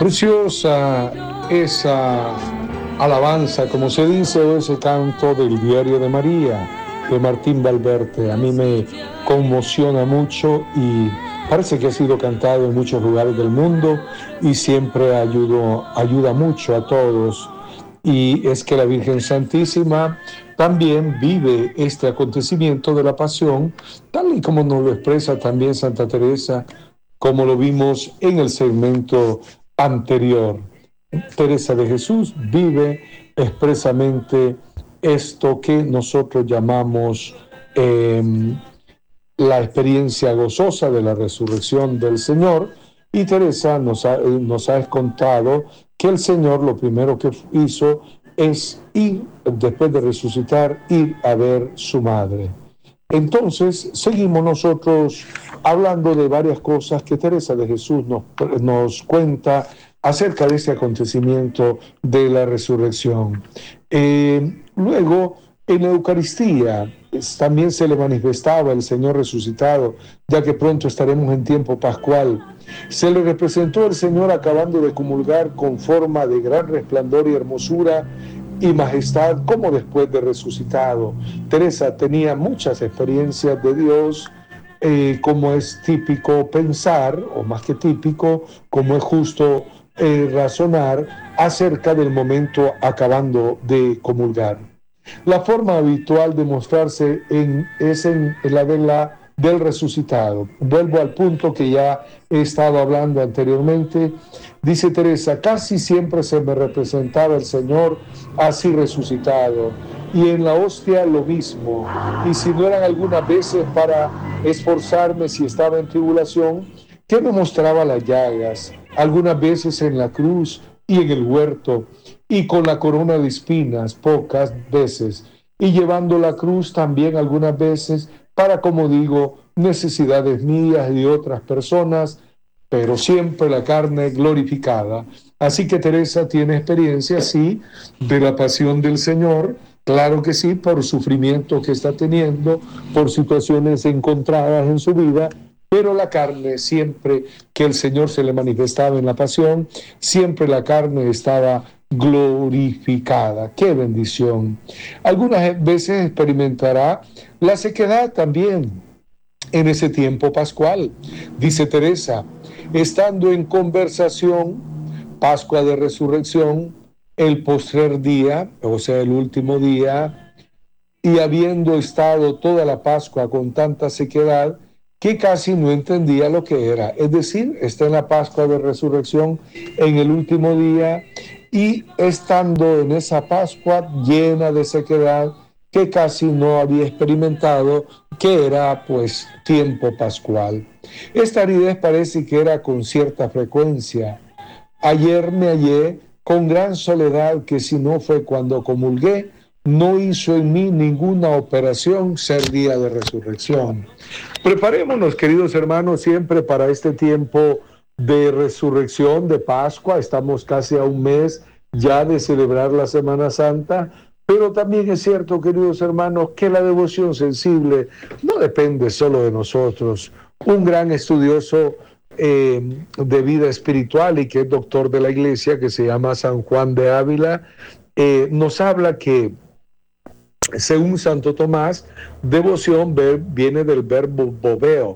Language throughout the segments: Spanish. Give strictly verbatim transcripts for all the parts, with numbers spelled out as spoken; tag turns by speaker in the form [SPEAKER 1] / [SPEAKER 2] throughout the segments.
[SPEAKER 1] Preciosa esa alabanza, como se dice, o ese canto del Diario de María, de Martín Valverde. A mí me conmociona mucho y parece que ha sido cantado en muchos lugares del mundo y siempre ayudo, ayuda mucho a todos. Y es que la Virgen Santísima también vive este acontecimiento de la pasión, tal y como nos lo expresa también Santa Teresa, como lo vimos en el segmento anterior. Teresa de Jesús vive expresamente esto que nosotros llamamos eh, la experiencia gozosa de la resurrección del Señor, y Teresa nos ha, nos ha contado que el Señor lo primero que hizo es ir, después de resucitar, ir a ver su madre. Entonces, seguimos nosotros hablando de varias cosas que Teresa de Jesús nos, nos cuenta acerca de este acontecimiento de la resurrección. Eh, luego, en la Eucaristía también se le manifestaba el Señor resucitado, ya que pronto estaremos en tiempo pascual. Se le representó el Señor acabando de comulgar con forma de gran resplandor y hermosura y majestad, como después de resucitado. Teresa tenía muchas experiencias de Dios, eh, como es típico pensar, o más que típico, como es justo eh, razonar acerca del momento acabando de comulgar. La forma habitual de mostrarse en, es en, en la de la del resucitado. Vuelvo al punto que ya he estado hablando anteriormente. Dice Teresa, casi siempre se me representaba el Señor así resucitado, y en la hostia lo mismo, y si no eran algunas veces para esforzarme si estaba en tribulación, que me mostraba las llagas, algunas veces en la cruz y en el huerto, y con la corona de espinas pocas veces, y llevando la cruz también algunas veces para, como digo, necesidades mías y de otras personas, pero siempre la carne glorificada. Así que Teresa tiene experiencia, sí, de la pasión del Señor, claro que sí, por sufrimiento que está teniendo, por situaciones encontradas en su vida, pero la carne, siempre que el Señor se le manifestaba en la pasión, siempre la carne estaba glorificada. ¡Qué bendición! Algunas veces experimentará la sequedad también en ese tiempo pascual. Dice Teresa, estando en conversación, Pascua de Resurrección, el postrer día, o sea, el último día, y habiendo estado toda la Pascua con tanta sequedad, que casi no entendía lo que era. Es decir, está en la Pascua de Resurrección en el último día, y estando en esa Pascua llena de sequedad, que casi no había experimentado, que era pues tiempo pascual. Esta aridez parece que era con cierta frecuencia. Ayer me hallé con gran soledad, que si no fue cuando comulgué, no hizo en mí ninguna operación ser día de resurrección. Preparémonos, queridos hermanos, siempre para este tiempo de resurrección, de Pascua. Estamos casi a un mes ya de celebrar la Semana Santa, pero también es cierto, queridos hermanos, que la devoción sensible no depende solo de nosotros. Un gran estudioso eh, de vida espiritual y que es doctor de la Iglesia, que se llama San Juan de Ávila, eh, nos habla que, según Santo Tomás, devoción viene del verbo boveo,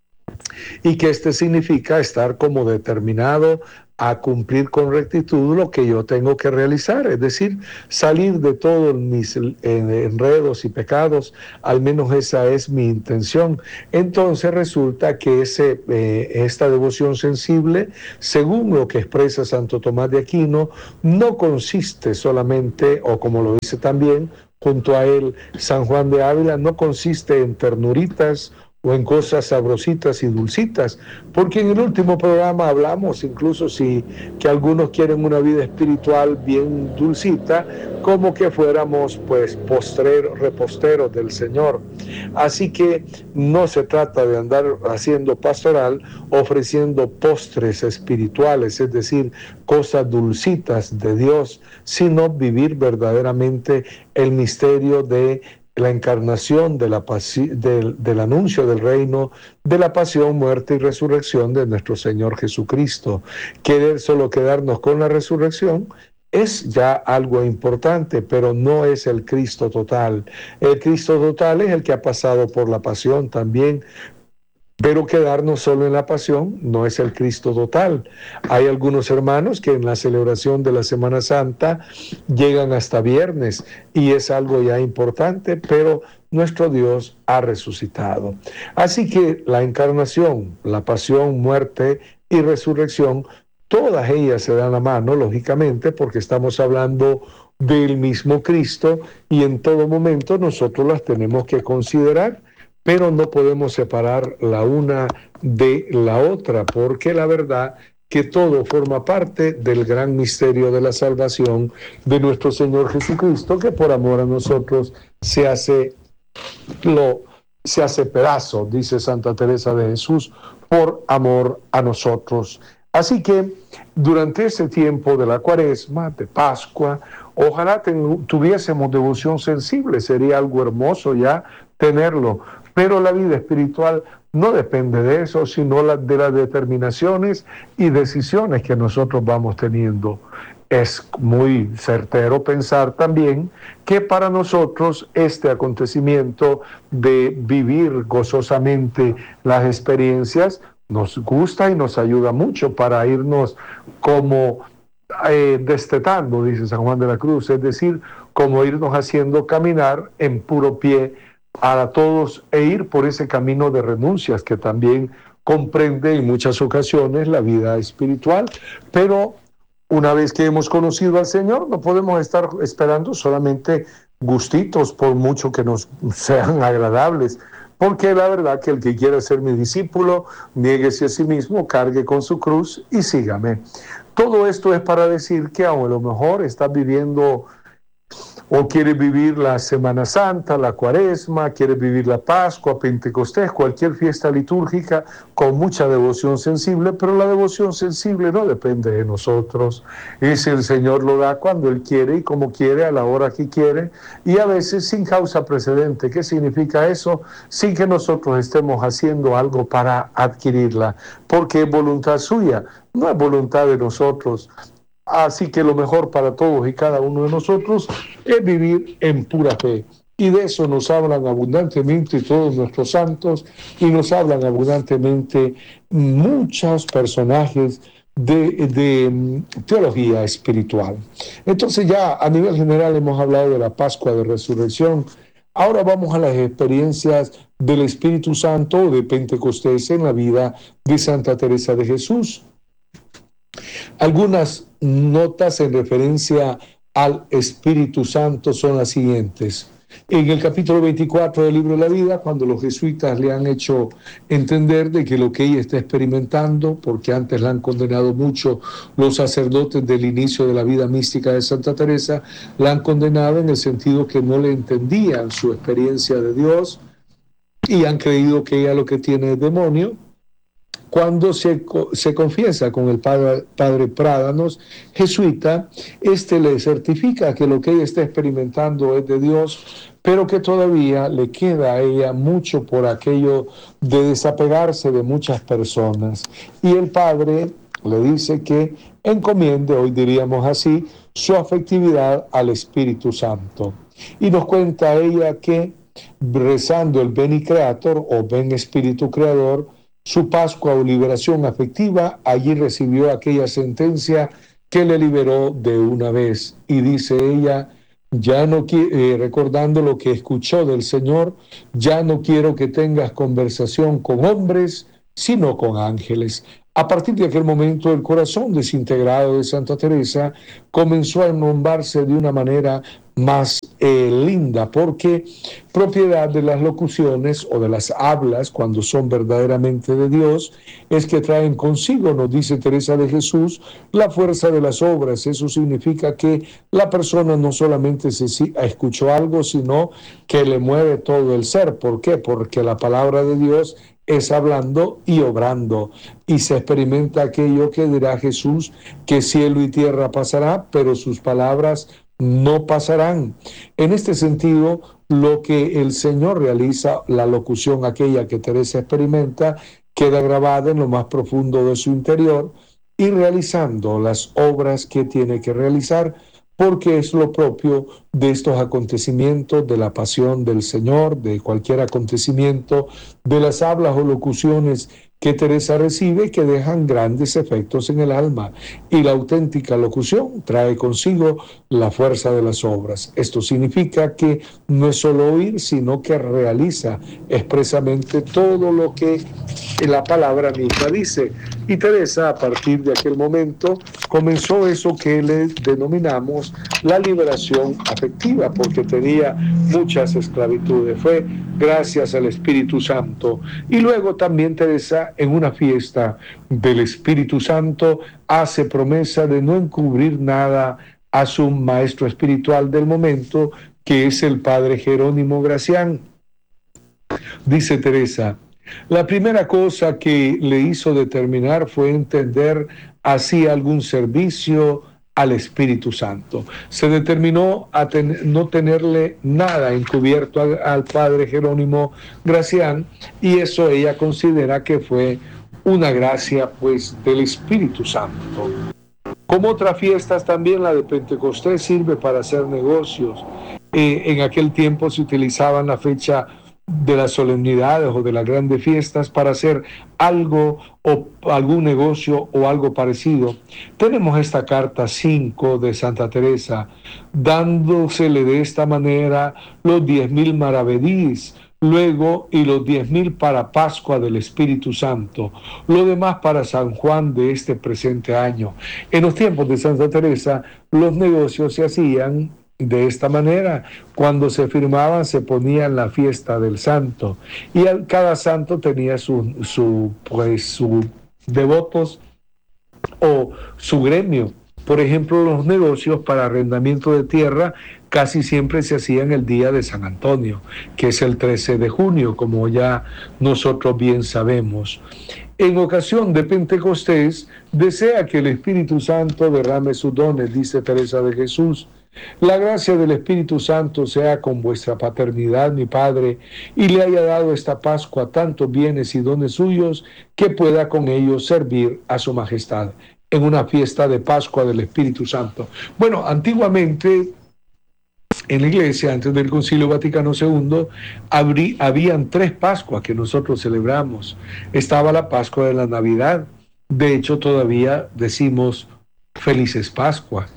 [SPEAKER 1] y que este significa estar como determinado a cumplir con rectitud lo que yo tengo que realizar, es decir, salir de todos mis enredos y pecados. Al menos esa es mi intención. Entonces resulta que ese, eh, esta devoción sensible, según lo que expresa Santo Tomás de Aquino, no consiste solamente, o como lo dice también junto a él San Juan de Ávila, no consiste en ternuritas o en cosas sabrositas y dulcitas, porque en el último programa hablamos incluso si que algunos quieren una vida espiritual bien dulcita, como que fuéramos pues postreros, reposteros del Señor. Así que no se trata de andar haciendo pastoral ofreciendo postres espirituales, es decir, cosas dulcitas de Dios, sino vivir verdaderamente el misterio de la encarnación de la pasi- del, del anuncio del reino, de la pasión, muerte y resurrección de nuestro Señor Jesucristo. Querer solo quedarnos con la resurrección es ya algo importante, pero no es el Cristo total. El Cristo total es el que ha pasado por la pasión también, pero quedarnos solo en la pasión no es el Cristo total. Hay algunos hermanos que en la celebración de la Semana Santa llegan hasta viernes y es algo ya importante, pero nuestro Dios ha resucitado. Así que la encarnación, la pasión, muerte y resurrección, todas ellas se dan la mano, lógicamente, porque estamos hablando del mismo Cristo y en todo momento nosotros las tenemos que considerar, pero no podemos separar la una de la otra, porque la verdad que todo forma parte del gran misterio de la salvación de nuestro Señor Jesucristo, que por amor a nosotros se hace, lo, se hace pedazo, dice Santa Teresa de Jesús, por amor a nosotros. Así que durante ese tiempo de la Cuaresma, de Pascua, ojalá ten, tuviésemos devoción sensible, sería algo hermoso ya tenerlo. Pero la vida espiritual no depende de eso, sino de las determinaciones y decisiones que nosotros vamos teniendo. Es muy certero pensar también que para nosotros este acontecimiento de vivir gozosamente las experiencias nos gusta y nos ayuda mucho para irnos como eh, destetando, dice San Juan de la Cruz, es decir, como irnos haciendo caminar en puro pie a todos e ir por ese camino de renuncias que también comprende en muchas ocasiones la vida espiritual. Pero una vez que hemos conocido al Señor, no podemos estar esperando solamente gustitos, por mucho que nos sean agradables, porque la verdad que el que quiera ser mi discípulo, niéguese a sí mismo, cargue con su cruz y sígame. Todo esto es para decir que a lo mejor estás viviendo o quieres vivir la Semana Santa, la Cuaresma, quieres vivir la Pascua, Pentecostés, cualquier fiesta litúrgica con mucha devoción sensible, pero la devoción sensible no depende de nosotros. Es el Señor lo da cuando Él quiere y como quiere, a la hora que quiere, y a veces sin causa precedente. ¿Qué significa eso? Sin que nosotros estemos haciendo algo para adquirirla, porque es voluntad suya, no es voluntad de nosotros. Así que lo mejor para todos y cada uno de nosotros es vivir en pura fe. Y de eso nos hablan abundantemente todos nuestros santos y nos hablan abundantemente muchos personajes de, de teología espiritual. Entonces ya a nivel general hemos hablado de la Pascua de Resurrección. Ahora vamos a las experiencias del Espíritu Santo de Pentecostés en la vida de Santa Teresa de Jesús. Algunas notas en referencia al Espíritu Santo son las siguientes. En el capítulo veinticuatro del libro de la vida, cuando los jesuitas le han hecho entender de que lo que ella está experimentando, porque antes la han condenado mucho los sacerdotes del inicio de la vida mística de Santa Teresa, la han condenado en el sentido que no le entendían su experiencia de Dios y han creído que ella lo que tiene es demonio. Cuando se, se confiesa con el padre, padre Prádanos, jesuita, este le certifica que lo que ella está experimentando es de Dios, pero que todavía le queda a ella mucho por aquello de desapegarse de muchas personas. Y el padre le dice que encomiende, hoy diríamos así, su afectividad al Espíritu Santo. Y nos cuenta ella que rezando el Veni Creator o Ven Espíritu Creador, su Pascua o liberación afectiva, allí recibió aquella sentencia que le liberó de una vez. Y dice ella, ya no eh, recordando lo que escuchó del Señor, ya no quiero que tengas conversación con hombres, sino con ángeles. A partir de aquel momento, el corazón desintegrado de Santa Teresa comenzó a enombrarse de una manera más eh, linda, porque propiedad de las locuciones o de las hablas, cuando son verdaderamente de Dios, es que traen consigo, nos dice Teresa de Jesús, la fuerza de las obras. Eso significa que la persona no solamente se escuchó algo, sino que le mueve todo el ser. ¿Por qué? Porque la palabra de Dios es hablando y obrando, y se experimenta aquello que dirá Jesús, que cielo y tierra pasará, pero sus palabras no pasarán. En este sentido, lo que el Señor realiza, la locución aquella que Teresa experimenta, queda grabada en lo más profundo de su interior y realizando las obras que tiene que realizar, porque es lo propio de estos acontecimientos, de la pasión del Señor, de cualquier acontecimiento, de las hablas o locuciones que Teresa recibe, que dejan grandes efectos en el alma, y la auténtica locución trae consigo la fuerza de las obras. Esto significa que no es solo oír, sino que realiza expresamente todo lo que la palabra misma dice. Y Teresa, a partir de aquel momento, comenzó eso que le denominamos la liberación afectiva, porque tenía muchas esclavitudes. Fue gracias al Espíritu Santo. Y luego también Teresa, en una fiesta del Espíritu Santo, hace promesa de no encubrir nada a su maestro espiritual del momento, que es el padre Jerónimo Gracián. Dice Teresa: la primera cosa que le hizo determinar fue entender así algún servicio al Espíritu Santo. Se determinó a ten, no tenerle nada encubierto al, al padre Jerónimo Gracián, y eso ella considera que fue una gracia pues del Espíritu Santo. Como otras fiestas, también la de Pentecostés sirve para hacer negocios. Eh, en aquel tiempo se utilizaban la fecha de las solemnidades o de las grandes fiestas para hacer algo o algún negocio o algo parecido. Tenemos esta carta cinco de Santa Teresa, dándosele de esta manera los diez mil maravedís, luego y los diez mil para Pascua del Espíritu Santo, lo demás para San Juan de este presente año. En los tiempos de Santa Teresa, los negocios se hacían de esta manera. Cuando se firmaban, se ponía en la fiesta del santo, y cada santo tenía su, su, pues, sus devotos o su gremio. Por ejemplo, los negocios para arrendamiento de tierra casi siempre se hacían el día de San Antonio, que es el trece de junio, como ya nosotros bien sabemos. En ocasión de Pentecostés, desea que el Espíritu Santo derrame sus dones, dice Teresa de Jesús. La gracia del Espíritu Santo sea con vuestra paternidad, mi Padre, y le haya dado esta Pascua tantos bienes y dones suyos, que pueda con ellos servir a su majestad en una fiesta de Pascua del Espíritu Santo. Bueno, antiguamente en la Iglesia, antes del Concilio Vaticano segundo, habrí, habían tres Pascuas que nosotros celebramos. Estaba la Pascua de la Navidad. De hecho, todavía decimos Felices Pascuas.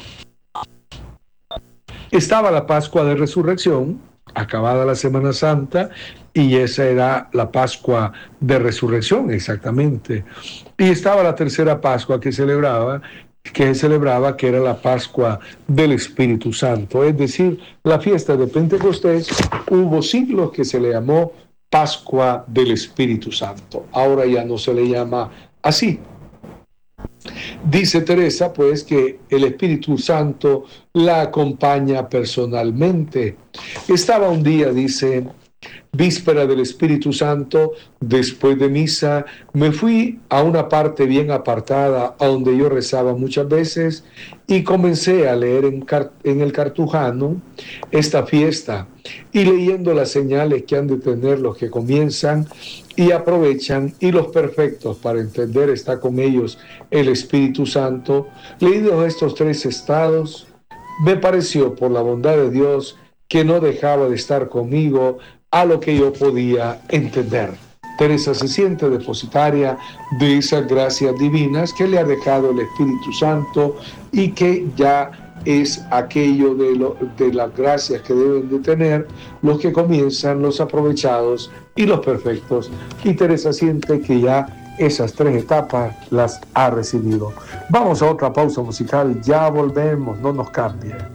[SPEAKER 1] Estaba la Pascua de Resurrección, acabada la Semana Santa, y esa era la Pascua de Resurrección, exactamente. Y estaba la tercera Pascua que celebraba, que celebraba, que era la Pascua del Espíritu Santo, es decir, la fiesta de Pentecostés. Hubo siglos que se le llamó Pascua del Espíritu Santo. Ahora ya no se le llama así. Dice Teresa, pues, que el Espíritu Santo la acompaña personalmente. Estaba un día, dice, víspera del Espíritu Santo, después de misa, me fui a una parte bien apartada, a donde yo rezaba muchas veces, y comencé a leer en, en el Cartujano esta fiesta, y leyendo las señales que han de tener los que comienzan y aprovechan, y los perfectos para entender está con ellos el Espíritu Santo. Leídos estos tres estados, me pareció por la bondad de Dios que no dejaba de estar conmigo a lo que yo podía entender. Teresa se siente depositaria de esas gracias divinas que le ha dejado el Espíritu Santo, y que ya es aquello de, lo, de las gracias que deben de tener los que comienzan, los aprovechados y los perfectos. Y Teresa siente que ya esas tres etapas las ha recibido. Vamos a otra pausa musical, ya volvemos, no nos cambie.